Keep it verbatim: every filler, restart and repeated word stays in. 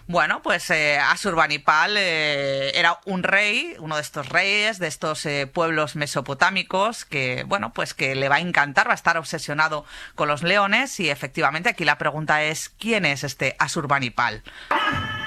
Bueno, pues eh, Asurbanipal eh, era un rey, uno de estos reyes, de estos eh, pueblos mesopotámicos que, bueno, pues que le va a encantar, va a estar obsesionado con los leones y efectivamente aquí la pregunta es, ¿quién es este Asurbanipal?